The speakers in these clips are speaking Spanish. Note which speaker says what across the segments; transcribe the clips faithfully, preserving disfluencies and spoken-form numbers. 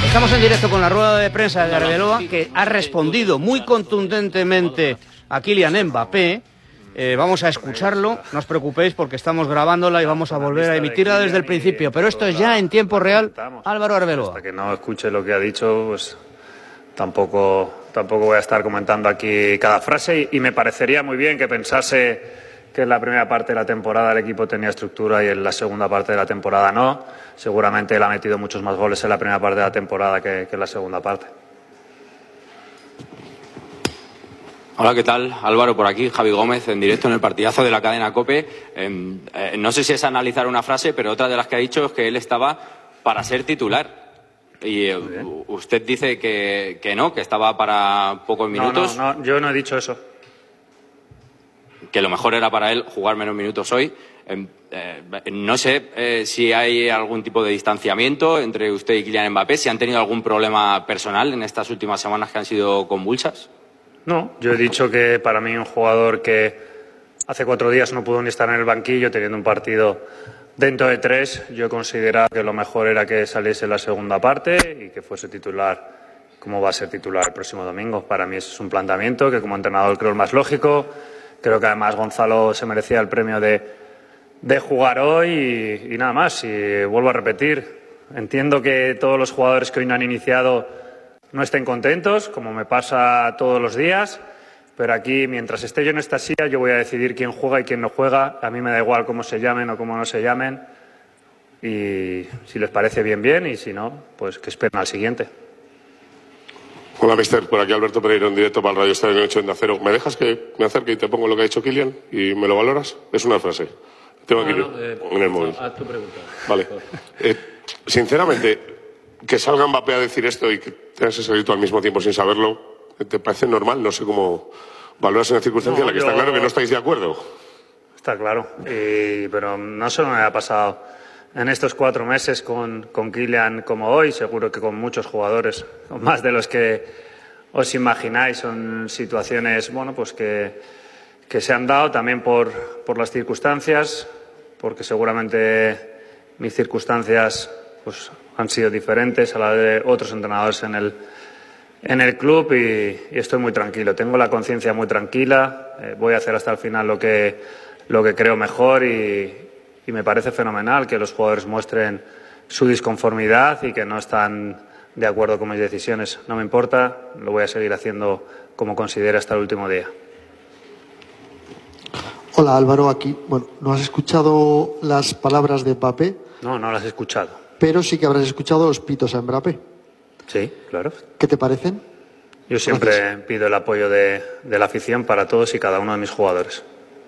Speaker 1: Estamos en directo con la rueda de prensa de Arbeloa, que ha respondido muy contundentemente a Kylian Mbappé. Eh, vamos a escucharlo, no os preocupéis porque estamos grabándola y vamos a volver a emitirla desde el principio, pero esto es ya en tiempo real. Álvaro Arbeloa.
Speaker 2: Hasta que no escuche lo que ha dicho, pues tampoco, tampoco voy a estar comentando aquí cada frase y, y me parecería muy bien que pensase que en la primera parte de la temporada el equipo tenía estructura y en la segunda parte de la temporada no. Seguramente él ha metido muchos más goles en la primera parte de la temporada que, que en la segunda parte.
Speaker 3: Hola, ¿qué tal? Álvaro por aquí, Javi Gómez, en directo en el partidazo de la cadena COPE. Eh, eh, no sé si es analizar una frase, pero otra de las que ha dicho es que él estaba para ser titular. Y eh, usted dice que, que no, que estaba para pocos minutos.
Speaker 2: No, no, no, yo no he dicho eso.
Speaker 3: Que lo mejor era para él jugar menos minutos hoy. Eh, eh, no sé eh, si hay algún tipo de distanciamiento entre usted y Kylian Mbappé, si han tenido algún problema personal en estas últimas semanas que han sido convulsas.
Speaker 2: No, yo he dicho que para mí un jugador que hace cuatro días no pudo ni estar en el banquillo teniendo un partido dentro de tres, yo consideraba que lo mejor era que saliese la segunda parte y que fuese titular como va a ser titular el próximo domingo. Para mí ese es un planteamiento que como entrenador creo el más lógico. Creo que además Gonzalo se merecía el premio de, de jugar hoy y, y nada más. Y vuelvo a repetir, entiendo que todos los jugadores que hoy no han iniciado no estén contentos, como me pasa todos los días, pero aquí, mientras esté yo en esta silla, yo voy a decidir quién juega y quién no juega. A mí me da igual cómo se llamen o cómo no se llamen. Y si les parece bien, bien, y si no, pues que esperen al siguiente.
Speaker 4: Hola, mister. Por aquí Alberto Pereiro, en directo para el Radio Estadio ocho de Acero. ¿Me dejas que me acerque y te pongo lo que ha dicho Kylian y me lo valoras? Es una frase. Tengo aquí no, no, eh, en el móvil. Haz tu pregunta. Vale. Eh, sinceramente, que salga Mbappé a decir esto y que tengas ese grito al mismo tiempo sin saberlo, ¿te parece normal? No sé cómo valoras una circunstancia no, en la que yo... está claro que no estáis de acuerdo.
Speaker 2: Está claro. Y, pero no solo me ha pasado en estos cuatro meses con, con Kylian como hoy, seguro que con muchos jugadores, más de los que os imagináis. Son situaciones bueno, pues que, que se han dado también por, por las circunstancias, porque seguramente mis circunstancias pues, han sido diferentes a las de otros entrenadores en el, en el club y, y estoy muy tranquilo. Tengo la conciencia muy tranquila, eh, voy a hacer hasta el final lo que, lo que creo mejor y Y me parece fenomenal que los jugadores muestren su disconformidad y que no están de acuerdo con mis decisiones. No me importa, lo voy a seguir haciendo como considere hasta el último día.
Speaker 5: Hola Álvaro, aquí. Bueno, ¿no has escuchado las palabras de Mbappé?
Speaker 2: No, no las he escuchado.
Speaker 5: Pero sí que habrás escuchado los pitos a Mbappé.
Speaker 2: Sí, claro.
Speaker 5: ¿Qué te parecen?
Speaker 2: Yo siempre
Speaker 5: Gracias.
Speaker 2: pido el apoyo de, de la afición para todos y cada uno de mis jugadores.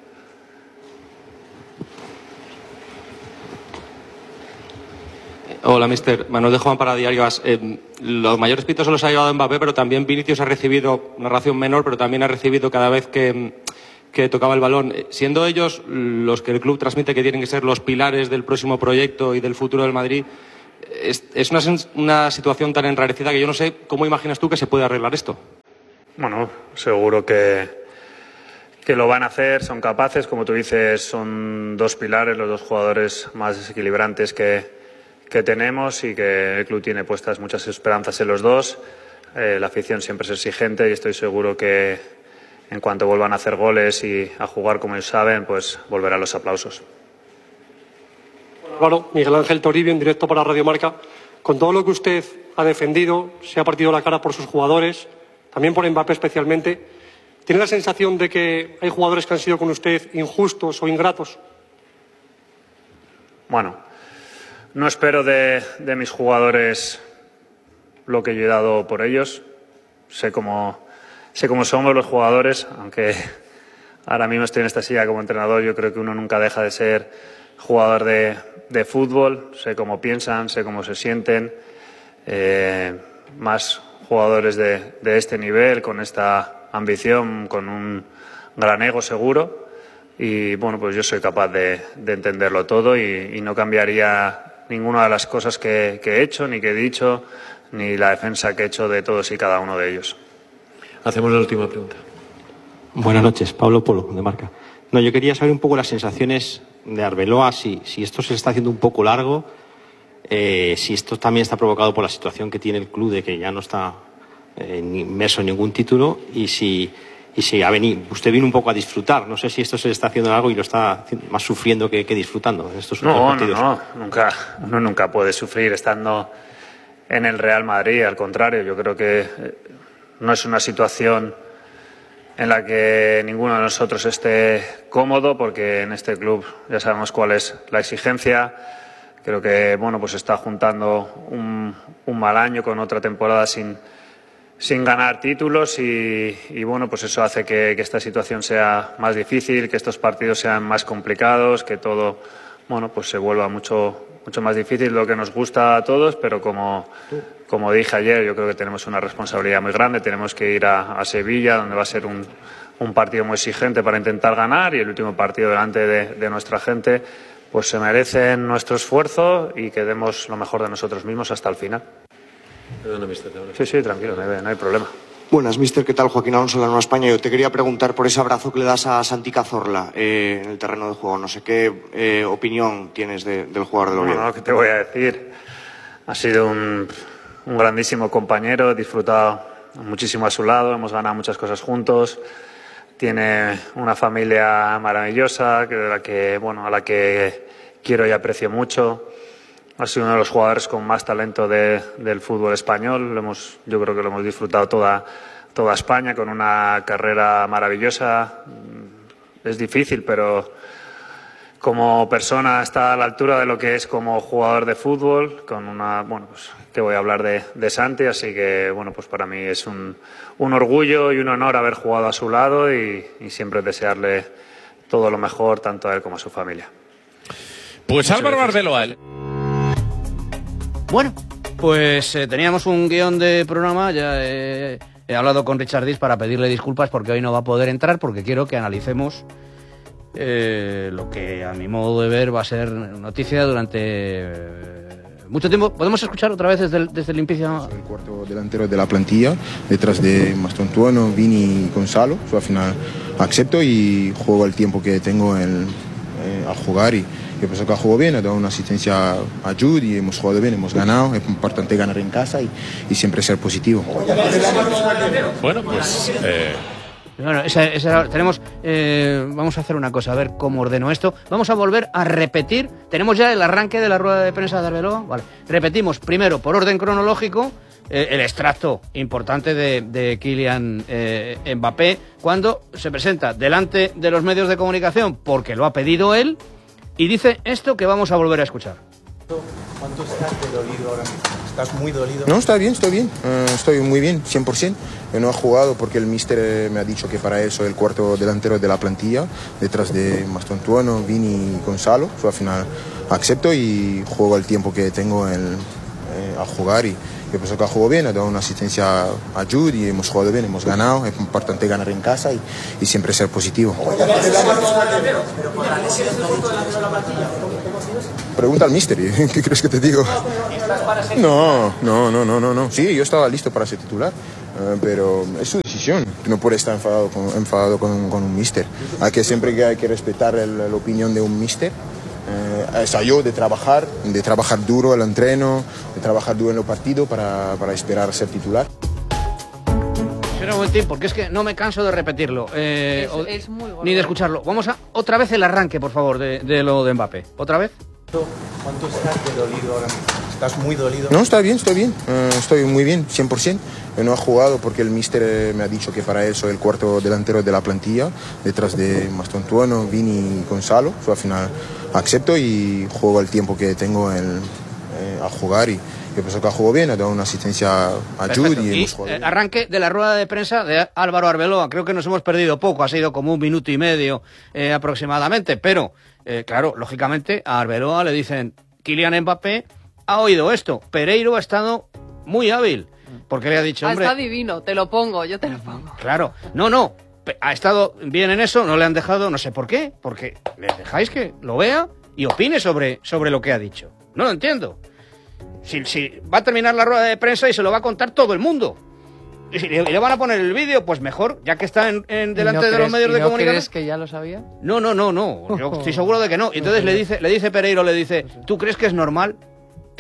Speaker 6: Hola, mister. Manuel de Juan para Diario As. Eh, los mayores pitos se los ha llevado Mbappé, pero también Vinicius ha recibido una ración menor, pero también ha recibido cada vez que, que tocaba el balón. Siendo ellos los que el club transmite que tienen que ser los pilares del próximo proyecto y del futuro del Madrid, es, es una, una situación tan enrarecida que yo no sé cómo imaginas tú que se puede arreglar esto.
Speaker 2: Bueno, seguro que, que lo van a hacer, son capaces. Como tú dices, son dos pilares, los dos jugadores más desequilibrantes que que tenemos y que el club tiene puestas muchas esperanzas en los dos. Eh, la afición siempre es exigente y estoy seguro que en cuanto vuelvan a hacer goles y a jugar como ellos saben, pues volverán los aplausos.
Speaker 7: Bueno, Miguel Ángel Toribio, en directo para Radio Marca. Con todo lo que usted ha defendido, se ha partido la cara por sus jugadores, también por Mbappé especialmente. ¿Tiene la sensación de que hay jugadores que han sido con usted injustos o ingratos?
Speaker 2: Bueno, no espero de, de mis jugadores lo que yo he dado por ellos. Sé cómo, sé cómo somos los jugadores, aunque ahora mismo estoy en esta silla como entrenador. Yo creo que uno nunca deja de ser jugador de, de fútbol. Sé cómo piensan, sé cómo se sienten. Eh, más jugadores de, de este nivel, con esta ambición, con un gran ego seguro. Y bueno, pues yo soy capaz de, de entenderlo todo y, y no cambiaría ninguna de las cosas que, que he hecho, ni que he dicho, ni la defensa que he hecho de todos y cada uno de ellos.
Speaker 8: Hacemos la última pregunta.
Speaker 6: Buenas noches, Pablo Polo, de Marca. No, yo quería saber un poco las sensaciones de Arbeloa, si, si esto se está haciendo un poco largo eh, si esto también está provocado por la situación que tiene el club de que ya no está eh, inmerso en ningún título y si, y si ha venido, usted vino un poco a disfrutar. No sé si esto se le está haciendo algo y lo está más sufriendo que, que disfrutando en estos últimos
Speaker 2: no,
Speaker 6: partidos.
Speaker 2: No, no, nunca, uno nunca puede sufrir estando en el Real Madrid. Al contrario, yo creo que no es una situación en la que ninguno de nosotros esté cómodo, porque en este club ya sabemos cuál es la exigencia. Creo que bueno, pues está juntando un, un mal año con otra temporada sin, sin ganar títulos y, y bueno, pues eso hace que, que esta situación sea más difícil, que estos partidos sean más complicados, que todo bueno, pues se vuelva mucho, mucho más difícil de lo que nos gusta a todos, pero como, como dije ayer, yo creo que tenemos una responsabilidad muy grande. Tenemos que ir a, a Sevilla, donde va a ser un, un partido muy exigente para intentar ganar, y el último partido delante de, de nuestra gente, pues se merecen nuestro esfuerzo y que demos lo mejor de nosotros mismos hasta el final.
Speaker 8: Perdona, mister.
Speaker 2: Sí, sí, tranquilo, no hay, no hay problema.
Speaker 9: Buenas, mister. ¿Qué tal? Joaquín Alonso, de la Nueva España. Yo te quería preguntar por ese abrazo que le das a Santi Cazorla eh, en el terreno de juego. No sé qué eh, opinión tienes de, del jugador del Oviedo.
Speaker 2: No, no, ¿qué te voy a decir? Ha sido un, un grandísimo compañero, he disfrutado muchísimo a su lado, hemos ganado muchas cosas juntos. Tiene una familia maravillosa, que de la que, bueno, a la que quiero y aprecio mucho. Ha sido uno de los jugadores con más talento de, del fútbol español. Lo hemos, yo creo que lo hemos disfrutado toda, toda España, con una carrera maravillosa. Es difícil, pero como persona está a la altura de lo que es como jugador de fútbol. Con una, bueno, pues que voy a hablar de, de Santi, así que bueno, pues para mí es un, un orgullo y un honor haber jugado a su lado y, y siempre desearle todo lo mejor tanto a él como a su familia.
Speaker 10: Pues Álvaro Arbeloa.
Speaker 1: Bueno, pues eh, teníamos un guión de programa, ya eh, he hablado con Richard Diz para pedirle disculpas porque hoy no va a poder entrar, porque quiero que analicemos eh, lo que a mi modo de ver va a ser noticia durante eh, mucho tiempo. ¿Podemos escuchar otra vez desde el, desde el inicio?
Speaker 11: El cuarto delantero de la plantilla, detrás de Mastontuono, Vini y Gonzalo. Yo al final acepto y juego el tiempo que tengo en, eh, a jugar y que pensó que jugó bien, ha dado una asistencia a Jude y hemos jugado bien, hemos ganado. Es importante ganar en casa y, y siempre ser positivo.
Speaker 10: Bueno, pues eh...
Speaker 1: bueno, esa, esa, tenemos eh, vamos a hacer una cosa, a ver cómo ordeno esto. Vamos a volver a repetir. Tenemos ya el arranque de la rueda de prensa de Arbeloa. Vale. Repetimos primero por orden cronológico eh, el extracto importante de, de Kylian eh, Mbappé cuando se presenta delante de los medios de comunicación porque lo ha pedido él. Y dice esto que vamos a volver a escuchar.
Speaker 12: ¿Cuánto estás de dolido ahora mismo? ¿Estás muy dolido?
Speaker 11: No, está bien, estoy bien. Uh, estoy muy bien, cien por ciento. Yo no he jugado porque el míster eh, me ha dicho que para él soy el cuarto delantero de la plantilla, detrás de Mastontuono, Vini y Gonzalo. Yo al final acepto y juego el tiempo que tengo en, eh, a jugar y yo pienso que jugó bien, ha dado una asistencia a Jude y hemos jugado bien, hemos ganado. Es importante ganar en casa y, y siempre ser positivo. Pregunta al míster, ¿qué crees que te digo? No, no, no, no, no, no. Sí, yo estaba listo para ser titular, uh, pero es su decisión. No puede estar enfadado con, enfadado con, con un míster. Hay que siempre que hay que respetar el, la opinión de un míster. Eh, es yo de trabajar, de trabajar duro el entreno, de trabajar duro en los partidos para, para esperar a ser titular.
Speaker 1: Espera un momentín, porque es que no me canso de repetirlo, eh,
Speaker 13: es,
Speaker 1: o,
Speaker 13: es muy gordo.
Speaker 1: ni de escucharlo. Vamos a otra vez el arranque, por favor, de, de lo de Mbappé. ¿Otra vez?
Speaker 12: ¿Cuánto estás de dolido ahora mismo? ¿Estás muy dolido?
Speaker 11: No, está bien, estoy bien. Uh, estoy muy bien, cien por ciento. Yo no he jugado porque el míster eh, me ha dicho que para él soy el cuarto delantero de la plantilla, detrás de Mastontuono, Vini y Gonzalo. Yo al final acepto y juego el tiempo que tengo en, eh, a jugar y yo pienso que jugó bien, ha dado una asistencia a Jude y, y hemos jugado bien.
Speaker 1: Arranque de la rueda de prensa de Álvaro Arbeloa. Creo que nos hemos perdido poco, ha sido como un minuto y medio eh, aproximadamente, pero eh, claro, lógicamente a Arbeloa le dicen Kylian Mbappé ha oído esto, Pereiro ha estado muy hábil, porque le ha dicho, hombre...
Speaker 13: Está divino, te lo pongo, yo te lo pongo.
Speaker 1: Claro, no, no, ha estado bien en eso, no le han dejado, no sé por qué, porque le dejáis que lo vea y opine sobre, sobre lo que ha dicho. No lo entiendo. Si, si va a terminar la rueda de prensa y se lo va a contar todo el mundo. Y si le, le van a poner el vídeo, pues mejor, ya que está en, en delante
Speaker 13: no
Speaker 1: de los medios
Speaker 13: ¿y
Speaker 1: de
Speaker 13: no
Speaker 1: comunicación.
Speaker 13: ¿Crees que ya lo sabía?
Speaker 1: No, no, no, no. Yo estoy seguro de que no. Y entonces le dice, le dice Pereiro, le dice, ¿tú crees que es normal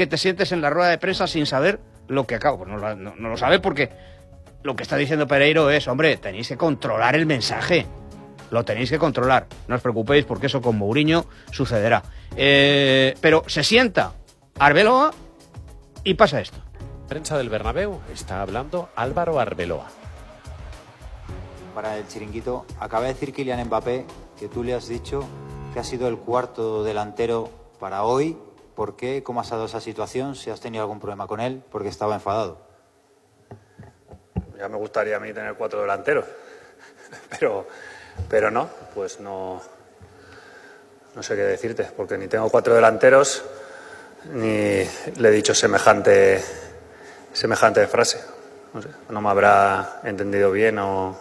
Speaker 1: que te sientes en la rueda de prensa sin saber lo que acabo. Pues no, no, no lo sabe porque lo que está diciendo Pereiro es, hombre, tenéis que controlar el mensaje. Lo tenéis que controlar. No os preocupéis porque eso con Mourinho sucederá. Eh, pero se sienta Arbeloa y pasa esto.
Speaker 14: Prensa del Bernabéu está hablando Álvaro Arbeloa.
Speaker 15: Para el chiringuito, acaba de decir Kylian Mbappé que tú le has dicho que ha sido el cuarto delantero para hoy. ¿Por qué? ¿Cómo has dado esa situación? ¿Si has tenido algún problema con él? Porque estaba enfadado.
Speaker 2: Ya me gustaría a mí tener cuatro delanteros, pero, pero no, pues no, no sé qué decirte, porque ni tengo cuatro delanteros ni le he dicho semejante, semejante frase. No sé, no me habrá entendido bien o...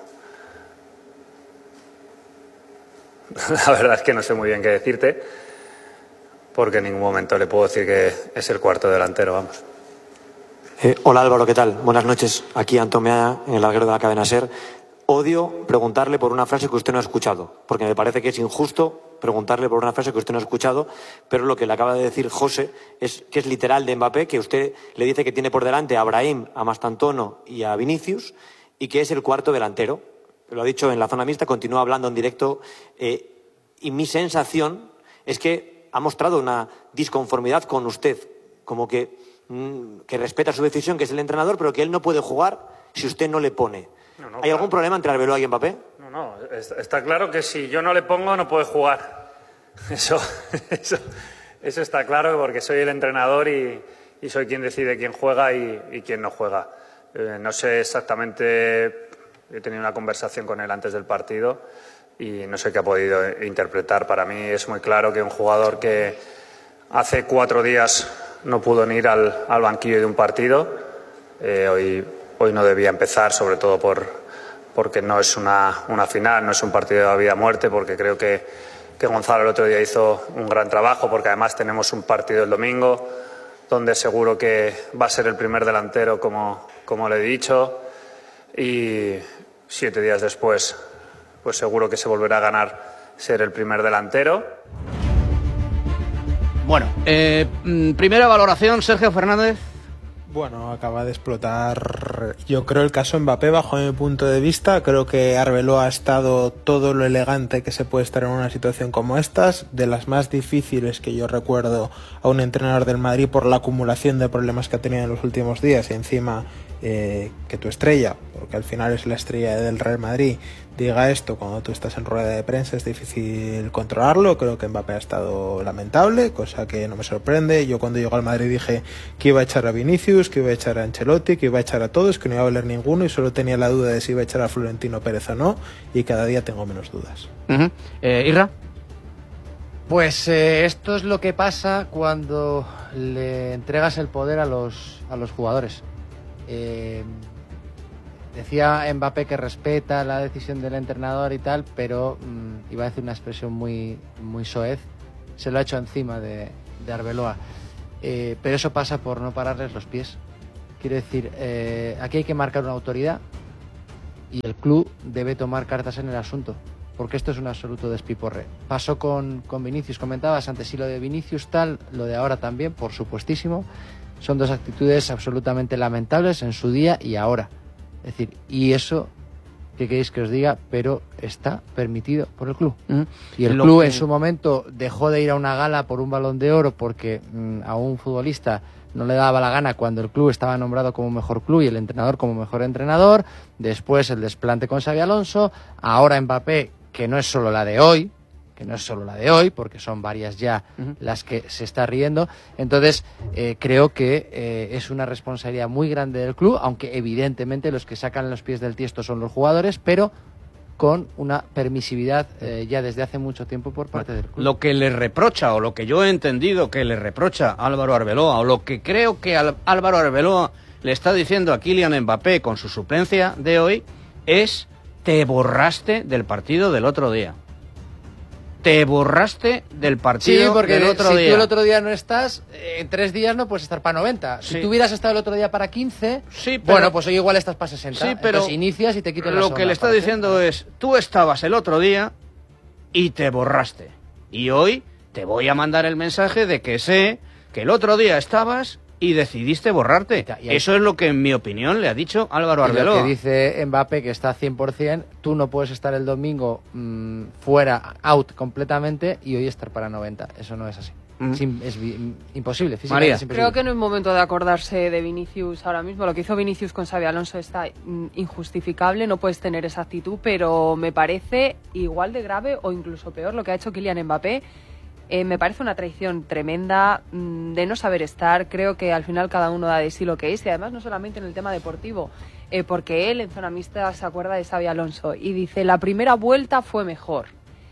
Speaker 2: La verdad es que no sé muy bien qué decirte, porque en ningún momento le puedo decir que es el cuarto delantero, vamos.
Speaker 9: Eh, hola Álvaro, ¿qué tal? Buenas noches. Aquí Antomea, en el larguero de la cadena SER. Odio preguntarle por una frase que usted no ha escuchado, porque me parece que es injusto preguntarle por una frase que usted no ha escuchado, pero lo que le acaba de decir José es que es literal de Mbappé, que usted le dice que tiene por delante a Brahim, a Mastantuono y a Vinicius, y que es el cuarto delantero. Lo ha dicho en la zona mixta, continúa hablando en directo, eh, y mi sensación es que ha mostrado una disconformidad con usted, como que que respeta su decisión, que es el entrenador, pero que él no puede jugar si usted no le pone. No, no, ¿Hay claro. algún problema entre Arbeloa y Mbappé?
Speaker 2: No, no, está claro que si yo no le pongo no puede jugar. Eso, eso, eso está claro, porque soy el entrenador y, y soy quien decide quién juega y, y quién no juega. Eh, no sé exactamente, he tenido una conversación con él antes del partido y no sé qué ha podido interpretar. Para mí es muy claro que un jugador que hace cuatro días no pudo ni ir al, al banquillo de un partido. Eh, hoy, hoy no debía empezar, sobre todo por, porque no es una, una final, no es un partido de vida o muerte, porque creo que, que Gonzalo el otro día hizo un gran trabajo, porque además tenemos un partido el domingo, donde seguro que va a ser el primer delantero, como, como le he dicho, y siete días después, pues seguro que se volverá a ganar ser el primer delantero.
Speaker 1: Bueno, eh, primera valoración, Sergio Fernández.
Speaker 12: Bueno, acaba de explotar, yo creo, el caso Mbappé bajo mi punto de vista. Creo que Arbeloa ha estado todo lo elegante que se puede estar en una situación como estas, de las más difíciles que yo recuerdo a un entrenador del Madrid por la acumulación de problemas que ha tenido en los últimos días, y encima eh, que tu estrella, porque al final es la estrella del Real Madrid, diga esto cuando tú estás en rueda de prensa, es difícil controlarlo. Creo que Mbappé ha estado lamentable, cosa que no me sorprende. Yo cuando llegó al Madrid dije que iba a echar a Vinicius, que iba a echar a Ancelotti, que iba a echar a todos, que no iba a valer ninguno, y solo tenía la duda de si iba a echar a Florentino Pérez o no, y cada día tengo menos dudas.
Speaker 1: Uh-huh. eh, ¿Irra?
Speaker 16: Pues eh, esto es lo que pasa cuando le entregas el poder a los, a los jugadores. Eh... Decía Mbappé que respeta la decisión del entrenador y tal, pero mmm, iba a decir una expresión muy, muy soez, se lo ha hecho encima de, de Arbeloa. Eh, pero eso pasa por no pararles los pies. Quiero decir, eh, aquí hay que marcar una autoridad y el club debe tomar cartas en el asunto, porque esto es un absoluto despiporre. Pasó con, con Vinicius, comentabas antes, si lo de Vinicius tal, lo de ahora también, por supuestísimo. Son dos actitudes absolutamente lamentables en su día y ahora. Es decir, y eso, ¿qué queréis que os diga? Pero está permitido por el club. Mm. Y el Lo club que... en su momento dejó de ir a una gala por un Balón de Oro porque mm, a un futbolista no le daba la gana cuando el club estaba nombrado como mejor club y el entrenador como mejor entrenador. Después el desplante con Xabi Alonso. Ahora Mbappé, que no es solo la de hoy, que no es solo la de hoy, porque son varias ya uh-huh. las que se está riendo. Entonces, eh, creo que eh, es una responsabilidad muy grande del club, aunque evidentemente los que sacan los pies del tiesto son los jugadores, pero con una permisividad eh, ya desde hace mucho tiempo por parte del club.
Speaker 1: Lo que le reprocha, o lo que yo he entendido que le reprocha Álvaro Arbeloa, o lo que creo que Al- Álvaro Arbeloa le está diciendo a Kylian Mbappé con su suplencia de hoy, es: te borraste del partido del otro día. Te borraste del partido
Speaker 16: sí, porque
Speaker 1: del otro
Speaker 16: si
Speaker 1: día.
Speaker 16: tú el otro día no estás, en tres días no puedes estar para noventa. Si sí. tú hubieras estado el otro día para quince, sí, pero, bueno, pues hoy igual estás para sesenta.
Speaker 1: Sí, pero
Speaker 16: entonces inicias y te quitas la
Speaker 1: Lo que le está diciendo hacer. es, tú estabas el otro día y te borraste. Y hoy te voy a mandar el mensaje de que sé que el otro día estabas y decidiste borrarte.
Speaker 16: Y hay...
Speaker 1: Eso es lo que, en mi opinión, le ha dicho Álvaro Arbeloa.
Speaker 16: Y lo que dice Mbappé, que está cien por cien, tú no puedes estar el domingo mmm, fuera, out completamente, y hoy estar para noventa. Eso no es así. Mm. Es, es, es imposible.
Speaker 1: María.
Speaker 16: Es imposible.
Speaker 13: Creo que no es momento de acordarse de Vinicius ahora mismo. Lo que hizo Vinicius con Xabi Alonso está injustificable. No puedes tener esa actitud, pero me parece igual de grave o incluso peor lo que ha hecho Kylian Mbappé. Eh, me parece una traición tremenda mmm, de no saber estar. Creo que al final cada uno da de sí lo que es, y además no solamente en el tema deportivo, eh, porque él en zona mixta se acuerda de Xabi Alonso y dice la primera vuelta fue mejor,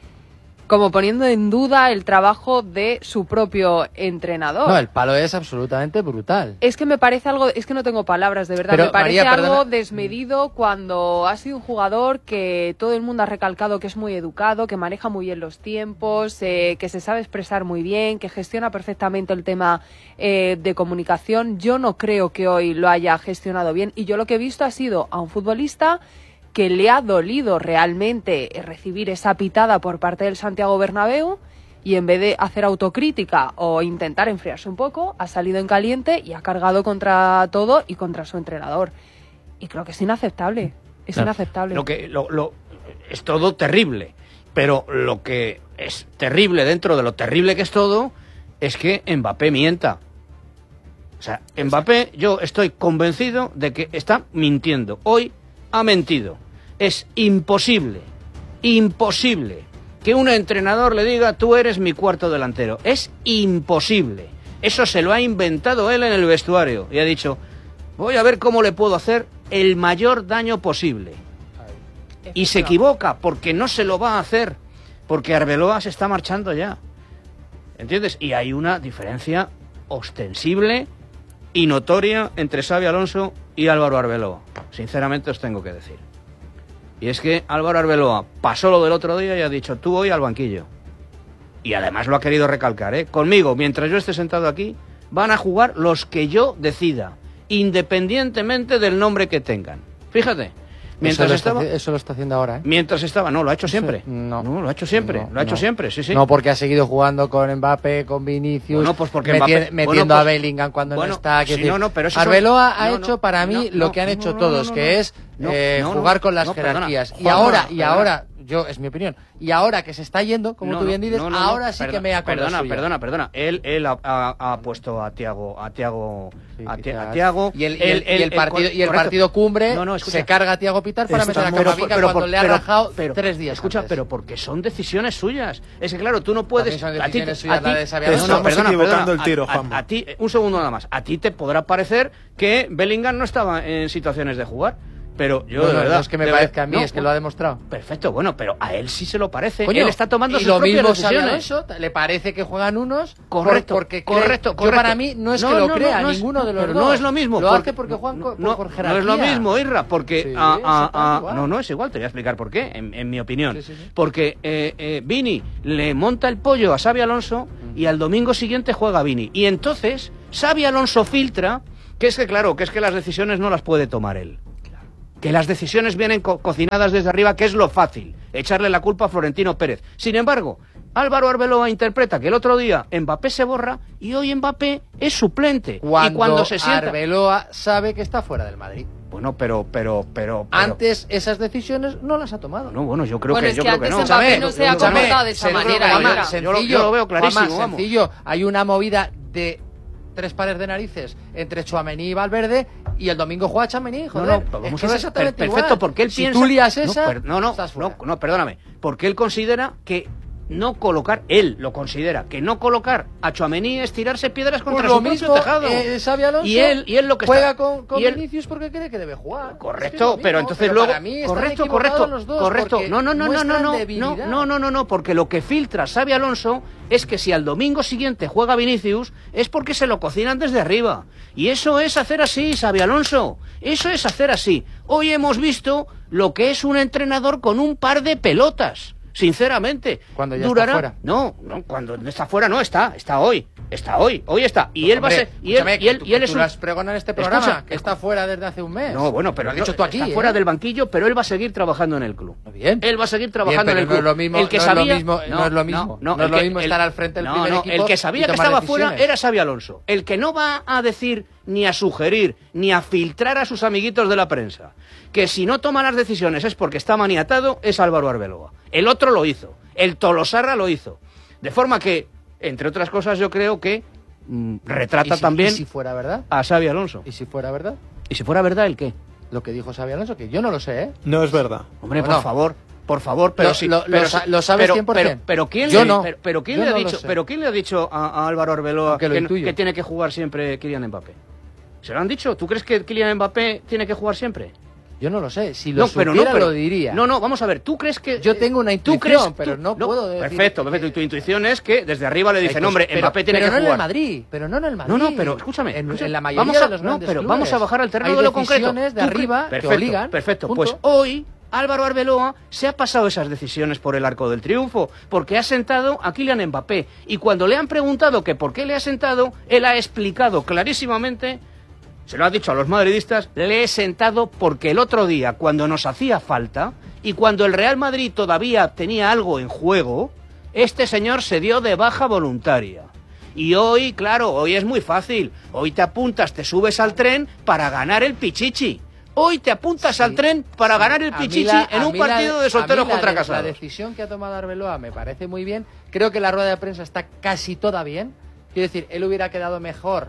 Speaker 13: como poniendo en duda el trabajo de su propio entrenador.
Speaker 16: No, el palo es absolutamente brutal.
Speaker 13: Es que me parece algo, es que no tengo palabras, de verdad.
Speaker 16: Pero,
Speaker 13: me parece
Speaker 16: María,
Speaker 13: algo
Speaker 16: perdona.
Speaker 13: desmedido cuando ha sido un jugador que todo el mundo ha recalcado que es muy educado, que maneja muy bien los tiempos, eh, que se sabe expresar muy bien, que gestiona perfectamente el tema eh, de comunicación. Yo no creo que hoy lo haya gestionado bien, y yo lo que he visto ha sido a un futbolista que le ha dolido realmente recibir esa pitada por parte del Santiago Bernabéu, y en vez de hacer autocrítica o intentar enfriarse un poco, ha salido en caliente y ha cargado contra todo y contra su entrenador. Y creo que es inaceptable, es
Speaker 1: claro.
Speaker 13: inaceptable.
Speaker 1: Lo que, lo, lo, es todo terrible, pero lo que es terrible dentro de lo terrible que es todo es que Mbappé mienta. O sea, Mbappé, yo estoy convencido de que está mintiendo. Hoy ha mentido. Es imposible, imposible que un entrenador le diga tú eres mi cuarto delantero. Es imposible. Eso se lo ha inventado él en el vestuario y ha dicho voy a ver cómo le puedo hacer el mayor daño posible. Y se equivoca porque no se lo va a hacer, porque Arbeloa se está marchando ya. ¿Entiendes? Y hay una diferencia ostensible y notoria entre Xabi Alonso y Álvaro Arbeloa. Sinceramente os tengo que decir. Y es que Álvaro Arbeloa pasó lo del otro día y ha dicho tú hoy al banquillo. Y además lo ha querido recalcar, ¿eh? Conmigo, mientras yo esté sentado aquí, van a jugar los que yo decida, independientemente del nombre que tengan. Fíjate. Mientras
Speaker 16: eso, lo
Speaker 1: estaba,
Speaker 16: está, eso lo está haciendo ahora, ¿eh? Mientras
Speaker 1: estaba, no, lo ha hecho siempre.
Speaker 16: No,
Speaker 1: no lo ha hecho siempre,
Speaker 16: no,
Speaker 1: lo ha hecho
Speaker 16: no.
Speaker 1: siempre, sí, sí.
Speaker 16: No, porque ha seguido jugando con Mbappé, con Vinicius,
Speaker 1: bueno, pues porque
Speaker 16: meti
Speaker 1: Mbappé,
Speaker 16: metiendo
Speaker 1: bueno, pues,
Speaker 16: a Bellingham cuando
Speaker 1: bueno,
Speaker 16: no está.
Speaker 1: Sí,
Speaker 16: decir,
Speaker 1: no, no, pero eso
Speaker 16: Arbeloa
Speaker 1: son,
Speaker 16: ha
Speaker 1: no,
Speaker 16: hecho
Speaker 1: no,
Speaker 16: para mí
Speaker 1: no,
Speaker 16: lo
Speaker 1: no,
Speaker 16: que han
Speaker 1: no,
Speaker 16: hecho
Speaker 1: no,
Speaker 16: todos,
Speaker 1: no, no,
Speaker 16: que
Speaker 1: no,
Speaker 16: es
Speaker 1: no,
Speaker 16: eh,
Speaker 1: no, no,
Speaker 16: jugar con las
Speaker 1: no, perdona,
Speaker 16: jerarquías. Y
Speaker 1: Juanma,
Speaker 16: ahora, y
Speaker 1: perdona.
Speaker 16: ahora, yo es mi opinión, y ahora que se está yendo, como
Speaker 1: no,
Speaker 16: tú bien
Speaker 1: no,
Speaker 16: dices,
Speaker 1: no, no,
Speaker 16: ahora
Speaker 1: no,
Speaker 16: sí
Speaker 1: perdona,
Speaker 16: que me acuerdo.
Speaker 1: Perdona,
Speaker 16: suya.
Speaker 1: perdona, perdona. Él, él ha, ha, ha puesto a Thiago, a Thiago,
Speaker 16: Sí,
Speaker 1: a,
Speaker 16: quizás.
Speaker 1: a Thiago.
Speaker 16: Y el, y
Speaker 1: él,
Speaker 16: el, y el
Speaker 1: él,
Speaker 16: partido, y el
Speaker 1: correcto.
Speaker 16: partido cumbre
Speaker 1: no, no, escucha,
Speaker 16: se carga a Thiago Pitar para meter a
Speaker 1: pero,
Speaker 16: Camavinga
Speaker 1: pero,
Speaker 16: cuando
Speaker 1: por,
Speaker 16: le ha
Speaker 1: pero,
Speaker 16: rajado
Speaker 1: pero,
Speaker 16: tres días
Speaker 1: Escucha,
Speaker 16: antes.
Speaker 1: pero porque son decisiones suyas. Es que claro, tú no puedes.
Speaker 16: También son
Speaker 1: a ti,
Speaker 16: decisiones suyas,
Speaker 1: a ti,
Speaker 16: la de Xabi
Speaker 1: no,
Speaker 16: Alonso.
Speaker 1: no, perdona,
Speaker 12: equivocando
Speaker 1: perdona,
Speaker 12: el tiro,
Speaker 1: a,
Speaker 12: Juanma.
Speaker 1: a, a ti, un segundo nada más. A ti te podrá parecer que Bellingham no estaba en situaciones de jugar. Pero yo,
Speaker 16: no,
Speaker 1: de
Speaker 16: no,
Speaker 1: verdad.
Speaker 16: no es que me
Speaker 1: de
Speaker 16: parezca a mí,
Speaker 1: no,
Speaker 16: es que lo ha demostrado.
Speaker 1: Perfecto, bueno, pero a él sí se lo parece.
Speaker 16: Coño,
Speaker 1: él está tomando
Speaker 16: y
Speaker 1: sus
Speaker 16: lo
Speaker 1: propias
Speaker 16: mismo Xabi
Speaker 1: decisiones.
Speaker 16: Alonso, le parece que juegan unos
Speaker 1: Correcto,
Speaker 16: por, porque
Speaker 1: correcto,
Speaker 16: cree,
Speaker 1: correcto.
Speaker 16: Yo para mí no es
Speaker 1: no,
Speaker 16: que lo
Speaker 1: no,
Speaker 16: crea
Speaker 1: no, no
Speaker 16: ninguno
Speaker 1: es,
Speaker 16: de los
Speaker 1: pero
Speaker 16: dos.
Speaker 1: no es lo mismo.
Speaker 16: Lo
Speaker 1: porque,
Speaker 16: hace porque juegan
Speaker 1: no,
Speaker 16: por,
Speaker 1: no,
Speaker 16: por
Speaker 1: no
Speaker 16: jerarquía.
Speaker 1: es lo mismo, Irra, porque
Speaker 16: Sí,
Speaker 1: a, a,
Speaker 16: exacto,
Speaker 1: a,
Speaker 16: igual.
Speaker 1: no, no es igual. Te voy a explicar por qué, en, en mi opinión.
Speaker 16: Sí, sí, sí.
Speaker 1: Porque eh, eh, Vini le monta el pollo a Xabi Alonso mm. y al domingo siguiente juega Vini. Y entonces Xabi Alonso filtra que es que claro, que es que las decisiones no las puede tomar él. Que las decisiones vienen co cocinadas desde arriba, que es lo fácil, echarle la culpa a Florentino Pérez. Sin embargo, Álvaro Arbeloa interpreta que el otro día Mbappé se borra y hoy Mbappé es suplente.
Speaker 16: Cuando,
Speaker 1: y cuando se sienta...
Speaker 16: Arbeloa sabe que está fuera del Madrid.
Speaker 1: Bueno, pero, pero, pero, pero...
Speaker 16: Antes esas decisiones no las ha tomado.
Speaker 1: No, bueno, yo creo
Speaker 13: bueno,
Speaker 1: que,
Speaker 13: es
Speaker 1: yo
Speaker 13: que
Speaker 1: creo que
Speaker 13: antes
Speaker 1: no.
Speaker 13: Mbappé no se ha comportado de esa manera.
Speaker 16: Juanma,
Speaker 1: sencillo, yo, lo, yo lo veo clarísimo.
Speaker 16: Juanma, sencillo, hay una movida de tres pares de narices entre Tchouaméni y Valverde y el domingo juega Tchouaméni, joder.
Speaker 1: No, no, vamos
Speaker 16: es que
Speaker 1: a ver,
Speaker 16: es exactamente
Speaker 1: per perfecto,
Speaker 16: igual.
Speaker 1: porque él
Speaker 16: si
Speaker 1: piensa...
Speaker 16: tú lías esa,
Speaker 1: no, per no, no,
Speaker 16: estás
Speaker 1: no,
Speaker 16: fuera.
Speaker 1: no, perdóname, porque él considera que no colocar, él lo considera, que no colocar a Tchouaméni es tirarse piedras contra
Speaker 16: pues
Speaker 1: su
Speaker 16: lo mismo,
Speaker 1: propio tejado.
Speaker 16: Eh, Xabi Alonso
Speaker 1: y él, y él lo que
Speaker 16: juega
Speaker 1: está,
Speaker 16: con, con
Speaker 1: y él,
Speaker 16: Vinicius porque cree que debe jugar.
Speaker 1: Correcto,
Speaker 16: es que
Speaker 1: pero
Speaker 16: mismo,
Speaker 1: entonces
Speaker 16: pero
Speaker 1: luego
Speaker 16: para mí están
Speaker 1: correcto,
Speaker 16: equivocados
Speaker 1: correcto,
Speaker 16: los dos,
Speaker 1: correcto.
Speaker 16: porque
Speaker 1: No, no, no, no, no,
Speaker 16: muestran
Speaker 1: no,
Speaker 16: debilidad.
Speaker 1: no, no, no, no, porque lo que filtra Xabi Alonso es que si al domingo siguiente juega Vinicius es porque se lo cocinan desde arriba. Y eso es hacer así, Xabi Alonso. Eso es hacer así. Hoy hemos visto lo que es un entrenador con un par de pelotas. sinceramente.
Speaker 16: Cuando ya
Speaker 1: durará...
Speaker 16: está fuera.
Speaker 1: No, no, cuando no está fuera no está, está hoy, está hoy, hoy está. Y
Speaker 16: Pues,
Speaker 1: él
Speaker 16: hombre,
Speaker 1: va a ser... Y él, y él,
Speaker 16: tú,
Speaker 1: y él es
Speaker 16: tú
Speaker 1: un...
Speaker 16: lo has pregonado en este programa,
Speaker 1: Escucha,
Speaker 16: que está fuera desde hace un mes.
Speaker 1: No, bueno, pero
Speaker 16: lo has
Speaker 1: no,
Speaker 16: dicho tú aquí,
Speaker 1: está
Speaker 16: ¿eh?
Speaker 1: fuera del banquillo, pero él va a seguir trabajando en el club.
Speaker 16: Bien.
Speaker 1: Él va a seguir trabajando
Speaker 16: Bien,
Speaker 1: en el
Speaker 16: pero
Speaker 1: club.
Speaker 16: no es lo mismo,
Speaker 1: el que
Speaker 16: no
Speaker 1: sabía,
Speaker 16: es lo mismo, no, es lo mismo,
Speaker 1: no,
Speaker 16: no es
Speaker 1: el
Speaker 16: lo
Speaker 1: que-
Speaker 16: mismo
Speaker 1: el-
Speaker 16: estar al frente del
Speaker 1: no,
Speaker 16: primer
Speaker 1: no,
Speaker 16: equipo
Speaker 1: el que sabía
Speaker 16: y
Speaker 1: que
Speaker 16: tomar
Speaker 1: estaba
Speaker 16: decisiones.
Speaker 1: fuera era Xabi Alonso. El que no va a decir ni a sugerir ni a filtrar a sus amiguitos de la prensa que si no toma las decisiones es porque está maniatado es Álvaro Arbeloa. El otro lo hizo, el Tolosarra lo hizo. De forma que, entre otras cosas, yo creo que mm, retrata
Speaker 16: ¿Y si,
Speaker 1: también
Speaker 16: ¿Y si fuera verdad?
Speaker 1: a Xabi Alonso.
Speaker 16: ¿Y si fuera verdad?
Speaker 1: ¿Y si fuera verdad el qué?
Speaker 16: Lo que dijo Xabi Alonso, que yo no lo sé, ¿eh?
Speaker 12: No es verdad.
Speaker 1: Hombre,
Speaker 16: Bueno.
Speaker 1: por favor, por favor, pero
Speaker 16: Lo-
Speaker 1: sí,
Speaker 16: lo-
Speaker 1: pero
Speaker 16: lo sa-
Speaker 1: sí,
Speaker 16: lo sabes
Speaker 1: pero,
Speaker 16: cien por
Speaker 1: pero,
Speaker 16: cien.
Speaker 1: pero quién
Speaker 16: Yo
Speaker 1: le,
Speaker 16: no.
Speaker 1: pero, pero quién
Speaker 16: Yo
Speaker 1: le ha
Speaker 16: no lo
Speaker 1: dicho,
Speaker 16: sé.
Speaker 1: pero quién le ha dicho a, a Álvaro Arbeloa
Speaker 16: Aunque lo
Speaker 1: que,
Speaker 16: intuyo.
Speaker 1: que tiene que jugar siempre Kylian Mbappé? ¿Se lo han dicho? ¿Tú crees que Kylian Mbappé tiene que jugar siempre?
Speaker 16: Yo no lo sé. Si lo
Speaker 1: No, pero
Speaker 16: supiera,
Speaker 1: no, pero-
Speaker 16: lo diría.
Speaker 1: No, no, vamos a ver, ¿tú crees que...?
Speaker 16: Yo tengo una
Speaker 1: ¿tú
Speaker 16: intuición,
Speaker 1: crees,
Speaker 16: pero
Speaker 1: tú-
Speaker 16: no puedo decir...
Speaker 1: Perfecto, perfecto. Y tu intuición es que desde arriba le dicen,
Speaker 16: Hay cosas-
Speaker 1: hombre,
Speaker 16: pero-
Speaker 1: Mbappé tiene
Speaker 16: pero
Speaker 1: que
Speaker 16: no
Speaker 1: jugar.
Speaker 16: en el Madrid, pero no en el Madrid.
Speaker 1: No, no, pero escúchame.
Speaker 16: En,
Speaker 1: escúchame.
Speaker 16: en la mayoría
Speaker 1: vamos a,
Speaker 16: de los
Speaker 1: no,
Speaker 16: grandes
Speaker 1: pero
Speaker 16: clubes.
Speaker 1: vamos a bajar al terreno
Speaker 16: Hay
Speaker 1: de lo concreto.
Speaker 16: decisiones de
Speaker 1: ¿Tú cre-
Speaker 16: arriba que
Speaker 1: Perfecto,
Speaker 16: obligan.
Speaker 1: Perfecto,
Speaker 16: punto.
Speaker 1: pues hoy Álvaro Arbeloa se ha pasado esas decisiones por el arco del triunfo, porque ha sentado a Kylian Mbappé. Y cuando le han preguntado que por qué le ha sentado, él ha explicado clarísimamente, se lo ha dicho a los madridistas, le he sentado porque el otro día, cuando nos hacía falta, y cuando el Real Madrid todavía tenía algo en juego, este señor se dio de baja voluntaria. Y hoy, claro, hoy es muy fácil. Hoy te apuntas, te subes al tren para ganar el pichichi. Hoy te apuntas
Speaker 16: Sí,
Speaker 1: al tren para
Speaker 16: sí.
Speaker 1: ganar el
Speaker 16: A mí
Speaker 1: pichichi
Speaker 16: la-
Speaker 1: en
Speaker 16: a
Speaker 1: un
Speaker 16: mí la-
Speaker 1: partido de solteros
Speaker 16: a mí la
Speaker 1: contra
Speaker 16: de-
Speaker 1: casados.
Speaker 16: La decisión que ha tomado Arbeloa me parece muy bien. Creo que la rueda de prensa está casi toda bien. Quiero decir, él hubiera quedado mejor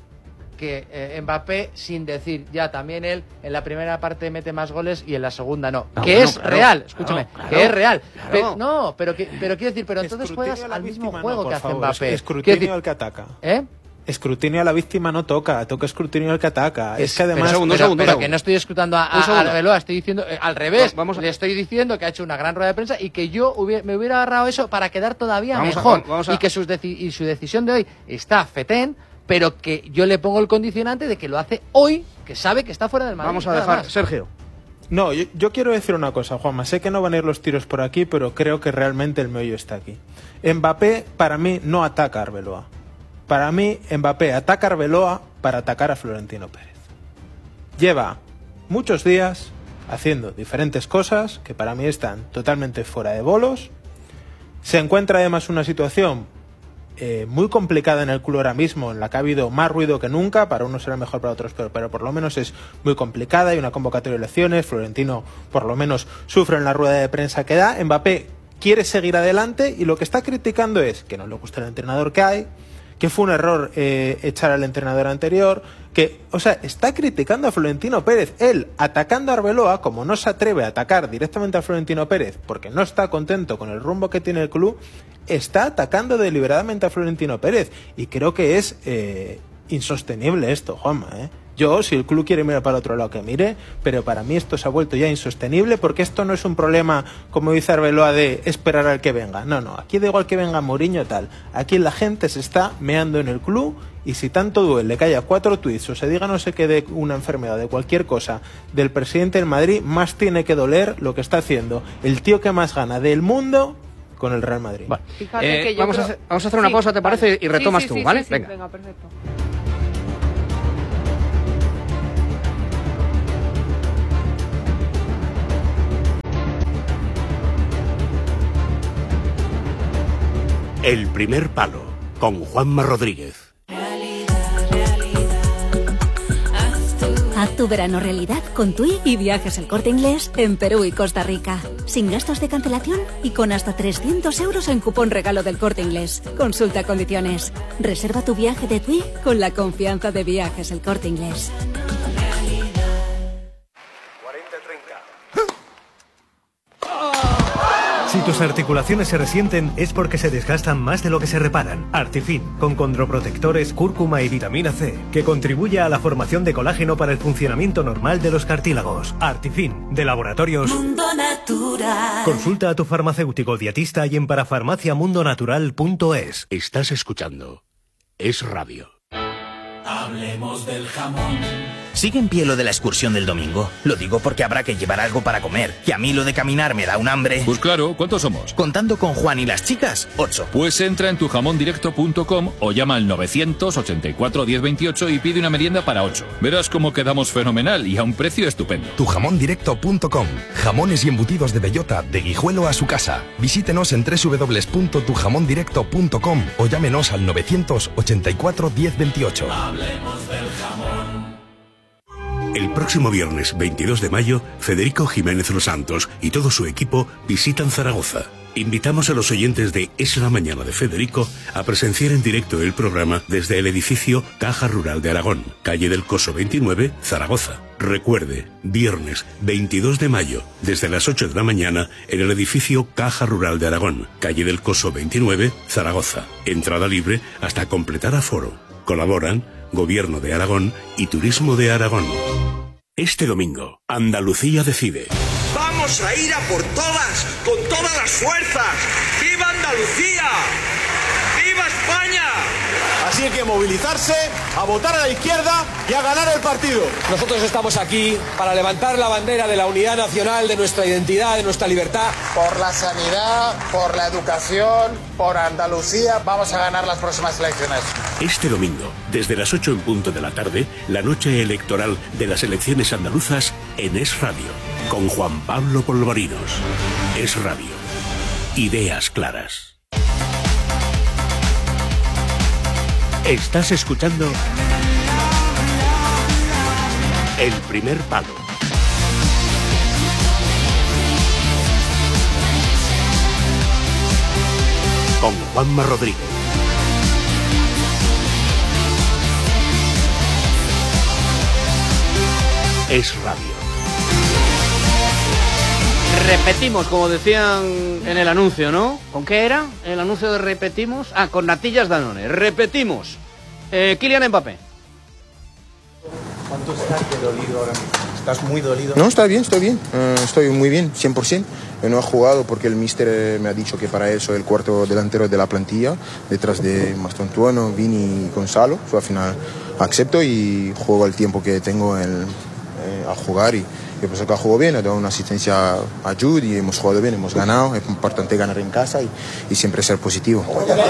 Speaker 16: que eh, Mbappé sin decir, ya también él en la primera parte mete más goles y en la segunda no.
Speaker 1: No,
Speaker 16: que
Speaker 1: bueno,
Speaker 16: es
Speaker 1: claro,
Speaker 16: real, escúchame,
Speaker 1: claro,
Speaker 16: que
Speaker 1: claro,
Speaker 16: es real.
Speaker 1: claro.
Speaker 16: Pe- no, pero, que, pero quiero decir, pero entonces
Speaker 12: Escrutinio
Speaker 16: juegas
Speaker 12: a la
Speaker 16: al mismo
Speaker 12: víctima,
Speaker 16: juego
Speaker 12: no, por
Speaker 16: que hace
Speaker 12: favor,
Speaker 16: Mbappé.
Speaker 12: Escrutinio
Speaker 16: Quiero decir,
Speaker 12: al que ataca.
Speaker 16: ¿Eh?
Speaker 12: Escrutinio a la víctima no toca, toca escrutinio al que ataca. Es,
Speaker 16: Es-
Speaker 12: que además...
Speaker 16: pero,
Speaker 1: segundo,
Speaker 16: pero-
Speaker 1: segundo,
Speaker 16: pero
Speaker 1: segundo.
Speaker 16: que no estoy escrutando a,
Speaker 1: Un
Speaker 16: a
Speaker 1: segundo.
Speaker 16: Arbeloa, estoy diciendo eh, al revés.
Speaker 1: Va- vamos a-
Speaker 16: Le estoy diciendo que ha hecho una gran rueda de prensa y que yo hubiera- me hubiera agarrado eso para quedar todavía
Speaker 1: Vamos a-
Speaker 16: mejor.
Speaker 1: vamos a-
Speaker 16: Y que sus deci- y su decisión de hoy está fetén, pero que yo le pongo el condicionante de que lo hace hoy, que sabe que está fuera del Madrid.
Speaker 1: Vamos a
Speaker 16: nada
Speaker 1: dejar,
Speaker 16: más.
Speaker 1: Sergio.
Speaker 12: No, yo, yo quiero decir una cosa, Juanma. Sé que no van a ir los tiros por aquí, pero creo que realmente el meollo está aquí. Mbappé, para mí, no ataca a Arbeloa. Para mí, Mbappé ataca a Arbeloa para atacar a Florentino Pérez. Lleva muchos días haciendo diferentes cosas que para mí están totalmente fuera de bolos. Se encuentra además una situación eh, muy complicada en el club ahora mismo, en la que ha habido más ruido que nunca, para unos será mejor, para otros peor, pero por lo menos es muy complicada. Hay una convocatoria de elecciones, Florentino por lo menos sufre en la rueda de prensa que da, Mbappé quiere seguir adelante y lo que está criticando es que no le gusta el entrenador que hay, que fue un error eh, echar al entrenador anterior, que, o sea, está criticando a Florentino Pérez, él atacando a Arbeloa, como no se atreve a atacar directamente a Florentino Pérez porque no está contento con el rumbo que tiene el club, está atacando deliberadamente a Florentino Pérez y creo que es eh, insostenible esto, Juanma, ¿eh? Yo, si el club quiere mirar para otro lado, que mire, pero para mí esto se ha vuelto ya insostenible porque esto no es un problema, como dice Arbeloa, de esperar al que venga. No, no, aquí da igual que venga Mourinho tal. Aquí la gente se está meando en el club y si tanto duele que haya cuatro tuits o se diga no sé qué de una enfermedad, de cualquier cosa, del presidente del Madrid, más tiene que doler lo que está haciendo el tío que más gana del mundo con el Real Madrid.
Speaker 1: Vale.
Speaker 13: Fíjate
Speaker 1: Eh,
Speaker 13: que yo
Speaker 1: vamos,
Speaker 13: creo-
Speaker 1: a hacer, vamos a hacer una
Speaker 13: Sí,
Speaker 1: pausa, ¿te parece?
Speaker 13: vale.
Speaker 1: Y retomas
Speaker 13: Sí, sí,
Speaker 1: tú,
Speaker 13: sí,
Speaker 1: ¿vale?
Speaker 13: sí, sí,
Speaker 1: Venga.
Speaker 13: venga, perfecto.
Speaker 17: El primer palo, con Juanma Rodríguez.
Speaker 18: Haz tu verano realidad con TUI y Viajes El Corte Inglés en Perú y Costa Rica. Sin gastos de cancelación y con hasta trescientos euros en cupón regalo del Corte Inglés. Consulta condiciones. Reserva tu viaje de TUI con la confianza de Viajes El Corte Inglés.
Speaker 19: Si tus articulaciones se resienten es porque se desgastan más de lo que se reparan. Artifin, con condroprotectores, cúrcuma y vitamina C, que contribuye a la formación de colágeno para el funcionamiento normal de los cartílagos. Artifin, de Laboratorios
Speaker 20: Mundo Natural.
Speaker 19: Consulta a tu farmacéutico dietista y en parafarmaciamundonatural punto es.
Speaker 17: Estás escuchando Es Radio.
Speaker 20: Hablemos del jamón
Speaker 21: ¿Sigue en pie lo de la excursión del domingo? Lo digo porque habrá que llevar algo para comer. Que a mí lo de caminar me da un hambre.
Speaker 22: Pues claro, ¿cuántos somos?
Speaker 21: Contando con Juan y las chicas, ocho.
Speaker 22: Pues entra en tu jamón directo punto com o llama al novecientos ochenta y cuatro diez veintiocho y pide una merienda para ocho. Verás cómo quedamos fenomenal y a un precio estupendo.
Speaker 23: tu jamón directo punto com. Jamones y embutidos de bellota, de Guijuelo a su casa. Visítenos en doble u doble u doble u punto tu jamón directo punto com o llámenos al novecientos ochenta y cuatro diez veintiocho.
Speaker 17: Hablemos del jamón. El próximo viernes veintidós de mayo, Federico Jiménez Los Santos y todo su equipo visitan Zaragoza. Invitamos a los oyentes de Es la Mañana de Federico a presenciar en directo el programa desde el edificio Caja Rural de Aragón, calle del Coso veintinueve, Zaragoza. Recuerde, viernes veintidós de mayo, desde las ocho de la mañana, en el edificio Caja Rural de Aragón, calle del Coso veintinueve, Zaragoza. Entrada libre hasta completar aforo. Colaboran Gobierno de Aragón y Turismo de Aragón. Este domingo, Andalucía decide.
Speaker 24: ¡Vamos a ir a por todas, con todas las fuerzas! ¡Viva Andalucía! ¡Viva España!
Speaker 25: Así hay que movilizarse, a votar a la izquierda y a ganar el partido.
Speaker 26: Nosotros estamos aquí para levantar la bandera de la unidad nacional, de nuestra identidad, de nuestra libertad.
Speaker 27: Por la sanidad, por la educación, por Andalucía, vamos a ganar las próximas elecciones.
Speaker 17: Este domingo, desde las ocho en punto de la tarde, la noche electoral de las elecciones andaluzas en Es Radio, con Juan Pablo Polvorinos. Es Radio. Ideas claras. Estás escuchando El Primer Palo. Con Juanma Rodríguez. Es Radio.
Speaker 1: Repetimos, como decían en el anuncio, ¿no? ¿Con qué era el anuncio de repetimos? Ah, con natillas Danone. Repetimos. Eh, Kylian Mbappé.
Speaker 11: ¿Cuánto estás de dolido ahora mismo? ¿Estás muy dolido? No, está bien, estoy bien. Uh, estoy muy bien, cien por ciento. Yo no he jugado porque el míster eh, me ha dicho que para él soy el cuarto delantero de la plantilla, detrás de Mastantuono, Vini y Gonzalo. So, al final acepto y juego el tiempo que tengo el, eh, a jugar y yo pienso que ha jugado bien, ha dado una asistencia a Jude y hemos jugado bien, hemos ganado. Es importante ganar en casa y, y siempre ser positivo.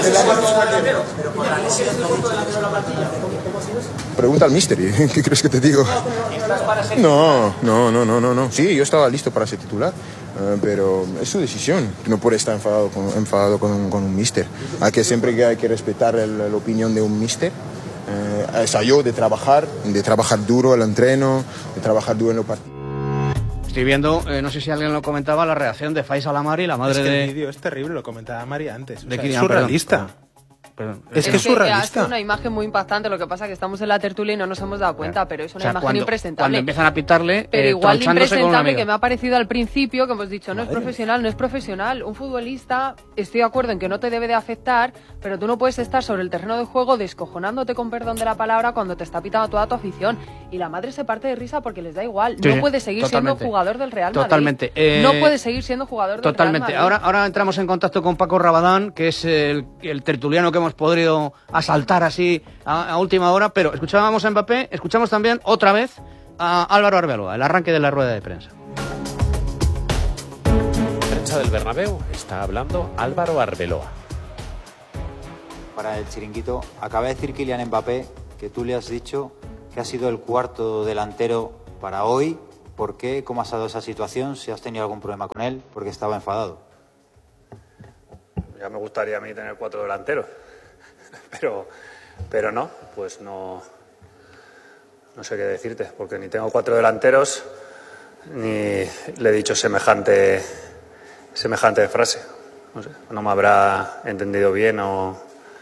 Speaker 11: Pregunta al míster, ¿qué crees que te digo? No, no, no, no, no, no. Sí, yo estaba listo para ser titular, uh, pero es su decisión. No puede estar enfadado con, enfadado con, con un míster. Hay que siempre que hay que respetar el, la opinión de un míster. Uh, es a yo de trabajar, de trabajar duro el entreno, de trabajar duro en los partidos.
Speaker 1: Estoy viendo, eh, no sé si alguien lo comentaba, la reacción de Faisal Amari, la madre
Speaker 12: es que
Speaker 1: de...
Speaker 12: el vídeo es terrible, lo comentaba Mari antes. O
Speaker 1: de
Speaker 12: sea,
Speaker 1: Kylian,
Speaker 12: es surrealista.
Speaker 1: Perdón. Perdón.
Speaker 12: Es, es que es
Speaker 13: surrealista.
Speaker 12: surrealista.
Speaker 13: Es una imagen muy impactante, lo que pasa es que estamos en la tertulia y no nos hemos dado cuenta, claro. Pero es una
Speaker 1: o sea,
Speaker 13: imagen
Speaker 1: cuando,
Speaker 13: impresentable.
Speaker 1: Cuando empiezan a pitarle,
Speaker 13: pero
Speaker 1: eh,
Speaker 13: igual de impresentable
Speaker 1: con
Speaker 13: que me ha parecido al principio, que hemos dicho, no
Speaker 1: Madre
Speaker 13: es profesional, no es profesional. Un futbolista, estoy de acuerdo en que no te debe de afectar, pero tú no puedes estar sobre el terreno de juego descojonándote, con perdón de la palabra, cuando te está pitando toda tu afición. Y la madre se parte de risa porque les da igual.
Speaker 1: Sí,
Speaker 13: no
Speaker 1: sí,
Speaker 13: puede seguir
Speaker 1: totalmente.
Speaker 13: siendo jugador del Real Madrid.
Speaker 1: Totalmente. Eh,
Speaker 13: no puede seguir siendo jugador del
Speaker 1: totalmente.
Speaker 13: Real Madrid.
Speaker 1: Ahora, ahora entramos en contacto con Paco Rabadán, que es el, el tertuliano que hemos podido asaltar así a, a última hora, pero escuchábamos a Mbappé, escuchamos también otra vez a Álvaro Arbeloa, el arranque de la rueda de prensa.
Speaker 14: Prensa del Bernabéu, está hablando Álvaro Arbeloa.
Speaker 15: Para el chiringuito, acaba de decir Kylian Mbappé que tú le has dicho que ha sido el cuarto delantero para hoy. ¿Por qué? ¿Cómo has dado esa situación? ¿Si has tenido algún problema con él? Porque estaba enfadado.
Speaker 2: Ya me gustaría a mí tener cuatro delanteros, pero, pero no, pues no, no sé qué decirte, porque ni tengo cuatro delanteros, ni le he dicho semejante, semejante frase. No sé, no me habrá entendido bien o...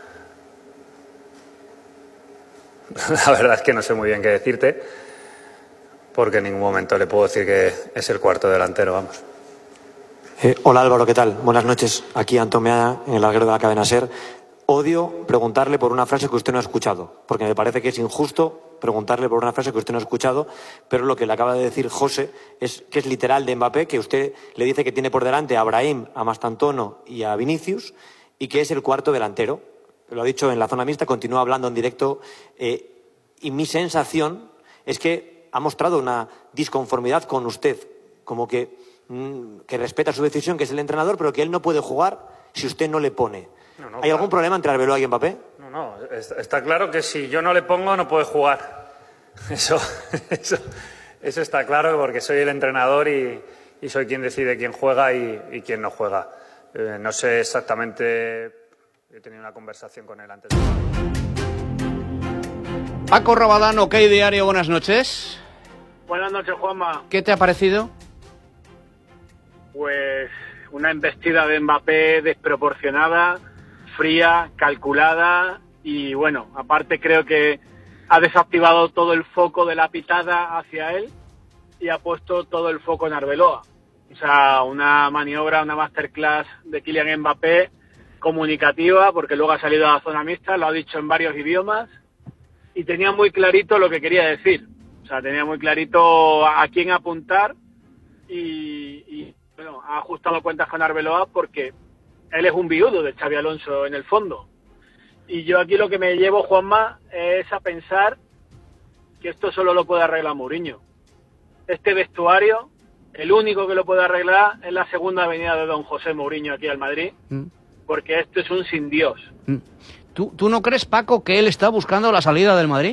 Speaker 2: La verdad es que no sé muy bien qué decirte, porque en ningún momento le puedo decir que es el cuarto delantero, vamos.
Speaker 9: Eh, hola Álvaro, ¿qué tal? Buenas noches. Aquí Antón Meada, en el larguero de la cadena SER. Odio preguntarle por una frase que usted no ha escuchado, porque me parece que es injusto preguntarle por una frase que usted no ha escuchado, pero lo que le acaba de decir José es que es literal de Mbappé, que usted le dice que tiene por delante a Brahim, a Mastantuono y a Vinicius, y que es el cuarto delantero. Lo ha dicho en la zona mixta, continúa hablando en directo, eh, y mi sensación es que ha mostrado una disconformidad con usted, como que, mmm, que respeta su decisión, que es el entrenador, pero que él no puede jugar si usted no le pone. No, no, ¿Hay claro. algún problema entre Arbeloa y Mbappé?
Speaker 2: No, no, está claro que si yo no le pongo no puede jugar. Eso, eso, eso está claro, porque soy el entrenador y, y soy quien decide quién juega y, y quién no juega. Eh, no sé exactamente, he tenido una conversación con él antes.
Speaker 1: Paco Rabadán, OK Diario, buenas noches.
Speaker 3: Buenas noches, Juanma.
Speaker 1: ¿Qué te ha parecido?
Speaker 3: Pues una embestida de Mbappé desproporcionada, fría, calculada y bueno, aparte creo que ha desactivado todo el foco de la pitada hacia él y ha puesto todo el foco en Arbeloa. O sea, una maniobra, una masterclass de Kylian Mbappé comunicativa, porque luego ha salido a la zona mixta, lo ha dicho en varios idiomas y tenía muy clarito lo que quería decir. O sea, tenía muy clarito a quién apuntar y, y bueno, ha ajustado cuentas con Arbeloa porque él es un viudo de Xabi Alonso en el fondo. Y yo aquí lo que me llevo, Juanma, es a pensar que esto solo lo puede arreglar Mourinho. Este vestuario, el único que lo puede arreglar es la segunda venida de don José Mourinho aquí al Madrid, mm. porque esto es un sin Dios.
Speaker 1: Mm. ¿Tú, ¿Tú no crees, Paco, que él está buscando la salida del Madrid?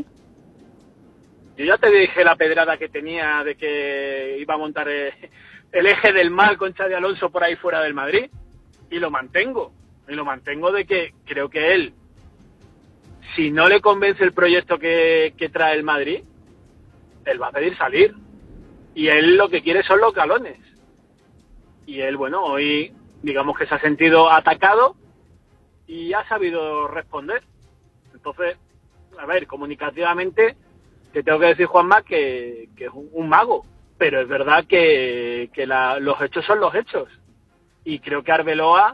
Speaker 3: Yo ya te dije la pedrada que tenía de que iba a montar el, el eje del mal con Xabi Alonso por ahí fuera del Madrid, y lo mantengo. Y lo mantengo de que creo que él, si no le convence el proyecto que, que trae el Madrid, él va a pedir salir. Y él lo que quiere son los galones. Y él, bueno, hoy digamos que se ha sentido atacado y ha sabido responder. Entonces, a ver, comunicativamente, te tengo que decir, Juanma, que, que es un, un mago. Pero es verdad que, que la, los hechos son los hechos. Y creo que Arbeloa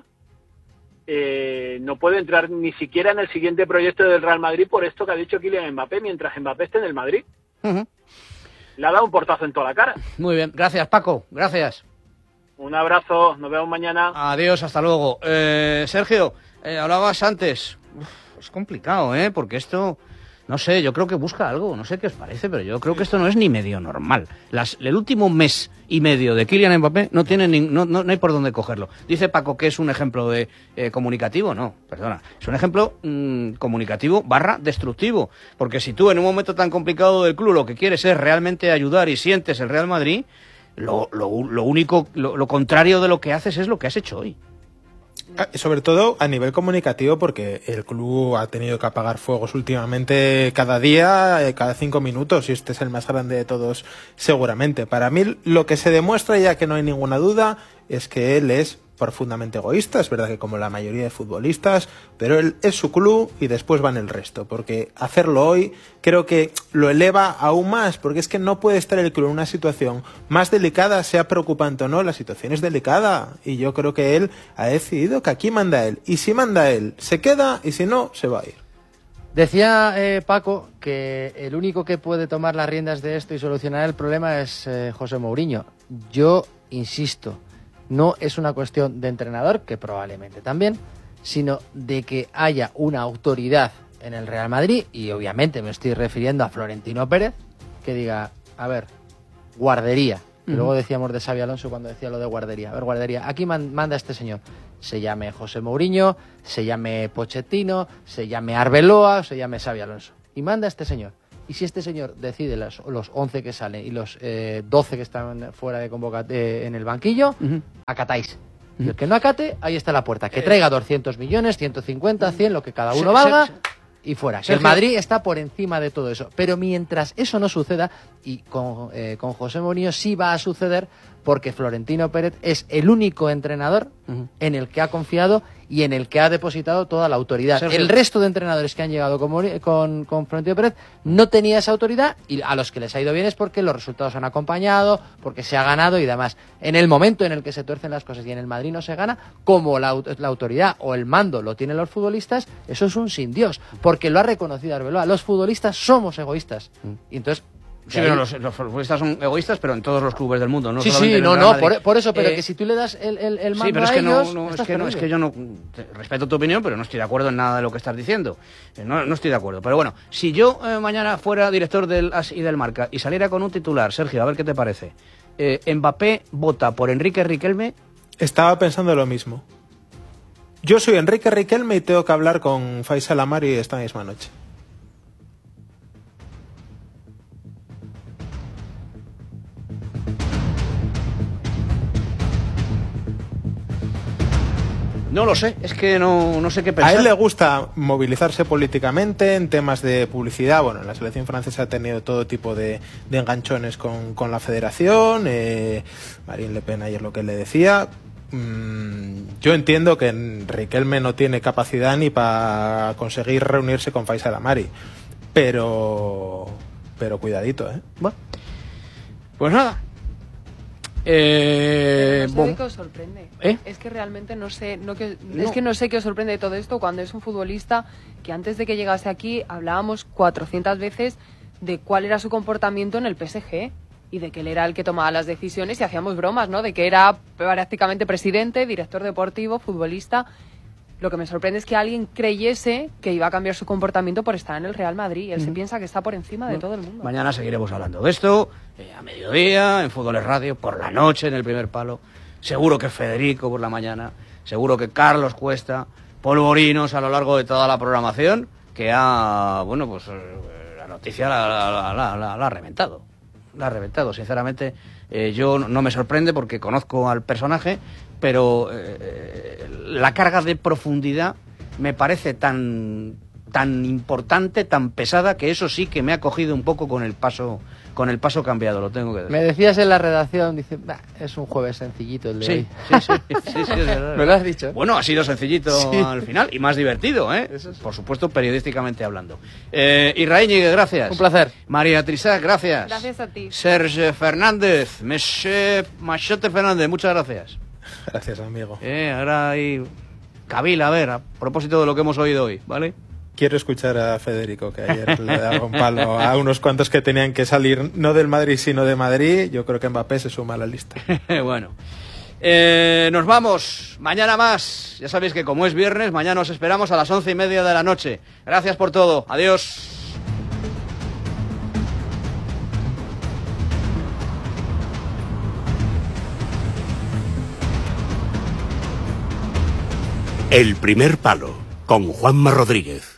Speaker 3: Eh, no puede entrar ni siquiera en el siguiente proyecto del Real Madrid por esto que ha dicho Kylian Mbappé mientras Mbappé esté en el Madrid. Uh-huh. Le ha dado un portazo en toda la cara.
Speaker 1: Muy bien, gracias, Paco, gracias.
Speaker 3: Un abrazo, nos vemos mañana.
Speaker 1: Adiós, hasta luego. Eh, Sergio, eh, hablabas antes. Uf, es complicado, ¿eh? Porque esto, no sé, yo creo que busca algo, no sé qué os parece, pero yo creo que esto no es ni medio normal. Las, el último mes y medio de Kylian Mbappé no tiene ni, no, no, no hay por dónde cogerlo. Dice Paco que es un ejemplo de eh, comunicativo, no, perdona, es un ejemplo mmm, comunicativo barra destructivo, porque si tú en un momento tan complicado del club lo que quieres es realmente ayudar y sientes el Real Madrid, lo, lo, lo único, lo, lo contrario de lo que haces es lo que has hecho hoy.
Speaker 12: Sobre todo a nivel comunicativo, porque el club ha tenido que apagar fuegos últimamente cada día, cada cinco minutos, y este es el más grande de todos seguramente. Para mí lo que se demuestra, ya que no hay ninguna duda, es que él es profundamente egoísta. Es verdad que como la mayoría de futbolistas, pero él es su club y después van el resto, porque hacerlo hoy creo que lo eleva aún más, porque es que no puede estar el club en una situación más delicada, sea preocupante o no, la situación es delicada, y yo creo que él ha decidido que aquí manda él, y si manda él se queda, y si no se va a ir.
Speaker 16: Decía eh, Paco que el único que puede tomar las riendas de esto y solucionar el problema es eh, José Mourinho. Yo insisto, no es una cuestión de entrenador, que probablemente también, sino de que haya una autoridad en el Real Madrid, y obviamente me estoy refiriendo a Florentino Pérez, que diga, a ver, guardería. Uh-huh. Luego decíamos de Xabi Alonso cuando decía lo de guardería. A ver, guardería, aquí man- manda este señor. Se llame José Mourinho, se llame Pochettino, se llame Arbeloa, se llame Xabi Alonso. Y manda este señor. Y si este señor decide los, los once que salen y los eh, doce que están fuera de convocatoria eh, en el banquillo, uh-huh. acatáis. Uh-huh. Y el que no acate, ahí está la puerta. Que traiga doscientos millones, ciento cincuenta, cien, lo que cada uno valga, y fuera. Que el Madrid está por encima de todo eso. Pero mientras eso no suceda, y con, eh, con José Mourinho sí va a suceder, porque Florentino Pérez es el único entrenador uh-huh. en el que ha confiado y en el que ha depositado toda la autoridad. Sergio. El resto de entrenadores que han llegado con, con, con Florentino Pérez no tenía esa autoridad, y a los que les ha ido bien es porque los resultados han acompañado, porque se ha ganado y demás. En el momento en el que se tuercen las cosas y en el Madrid no se gana, como la, la autoridad o el mando lo tienen los futbolistas, eso es un sin Dios, porque lo ha reconocido Arbeloa. Los futbolistas somos egoístas. Uh-huh. Y entonces
Speaker 1: Sí, pero los, los futbolistas son egoístas, pero en todos los clubes del mundo, no
Speaker 16: sí,
Speaker 1: solamente
Speaker 16: sí,
Speaker 1: en
Speaker 16: no,
Speaker 1: el
Speaker 16: no,
Speaker 1: Real Madrid.
Speaker 16: por, por eso, pero
Speaker 1: Eh,
Speaker 16: que si tú le das el, el, el mando
Speaker 1: sí, pero es
Speaker 16: a
Speaker 1: que,
Speaker 16: ellos,
Speaker 1: no, no, es,
Speaker 16: estás
Speaker 1: que no, es
Speaker 16: perdido.
Speaker 1: que yo no te- respeto tu opinión, pero no estoy de acuerdo en nada de lo que estás diciendo. Eh, No, no estoy de acuerdo. Pero bueno, si yo eh, mañana fuera director del A S y del Marca y saliera con un titular, Sergio, a ver qué te parece. Eh, Mbappé vota por Enrique Riquelme.
Speaker 12: Estaba pensando lo mismo. Yo soy Enrique Riquelme y tengo que hablar con Faisal Amari esta misma noche.
Speaker 1: No lo sé, es que no, no sé qué
Speaker 12: A
Speaker 1: pensar.
Speaker 12: él le gusta movilizarse políticamente en temas de publicidad. Bueno, la selección francesa ha tenido todo tipo de, de enganchones con, con la federación. Eh, Marine Le Pen ayer lo que le decía. Mm, yo entiendo que Riquelme no tiene capacidad ni para conseguir reunirse con Faisal Amari. Pero, pero cuidadito, ¿eh?
Speaker 1: Bueno, pues nada. Eh,
Speaker 13: No sé
Speaker 1: bom-
Speaker 13: de qué os sorprende.
Speaker 1: ¿Eh?
Speaker 13: Es que realmente no sé, no que,
Speaker 1: No.
Speaker 13: es que no sé qué os sorprende de todo esto cuando es un futbolista que antes de que llegase aquí hablábamos cuatrocientas veces de cuál era su comportamiento en el P S G y de que él era el que tomaba las decisiones y hacíamos bromas, ¿no? De que era prácticamente presidente, director deportivo, futbolista. Lo que me sorprende es que alguien creyese que iba a cambiar su comportamiento por estar en el Real Madrid. Él se
Speaker 1: Ujú.
Speaker 13: piensa que está por encima de todo el mundo.
Speaker 1: Mañana seguiremos hablando de esto, eh, a mediodía, en Fútbol Radio, por la noche, en el primer palo. Seguro que Federico por la mañana, seguro que Carlos Cuesta, polvorinos a lo largo de toda la programación, que ha, bueno, pues eh, la noticia la, la- la- la- la ha reventado. La ha reventado, sinceramente. Eh, yo no no me sorprende porque conozco al personaje, pero eh, la carga de profundidad me parece tan tan importante, tan pesada, que eso sí que me ha cogido un poco con el paso con el paso cambiado, lo tengo que decir.
Speaker 16: Me decías en la redacción, dice, "Bah, es un jueves sencillito el de
Speaker 1: Sí,
Speaker 16: hoy".
Speaker 1: sí, sí, sí, sí, es verdad.
Speaker 16: Me lo has dicho.
Speaker 1: Bueno, ha sido sencillito
Speaker 16: Sí.
Speaker 1: al final y más divertido, ¿eh? Por supuesto, periodísticamente hablando. Eh, Israel Ñíguez, gracias.
Speaker 16: Un placer.
Speaker 1: María Trisá, gracias.
Speaker 13: Gracias a ti.
Speaker 1: Serge Fernández, Monsieur Machote Fernández, muchas gracias.
Speaker 12: Gracias, amigo.
Speaker 1: Eh, ahora hay Kabila, a ver, a propósito de lo que hemos oído hoy, ¿vale?
Speaker 12: Quiero escuchar a Federico, que ayer le daba un palo a unos cuantos que tenían que salir no del Madrid, sino de Madrid. Yo creo que Mbappé se suma a la lista.
Speaker 1: Bueno, eh, nos vamos. Mañana más. Ya sabéis que como es viernes, mañana os esperamos a las once y media de la noche. Gracias por todo. Adiós.
Speaker 17: El primer palo con Juanma Rodríguez.